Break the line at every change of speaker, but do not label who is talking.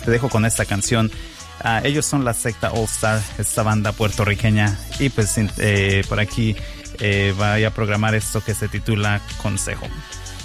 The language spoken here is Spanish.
te dejo con esta canción. Ellos son la secta All Star, esta banda puertorriqueña, y pues por aquí voy a programar esto que se titula Consejo.